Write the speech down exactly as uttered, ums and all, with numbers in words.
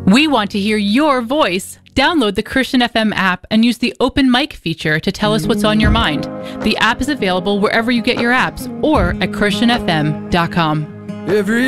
We want to hear your voice. Download the Christian F M app and use the open mic feature to tell us what's on your mind. The app is available wherever you get your apps or at christian f m dot com. Every